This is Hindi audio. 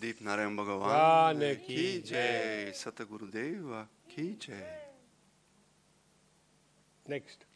दीप नारायण भगवान की जय, सतगुरुदेव की जय। नेक्स्ट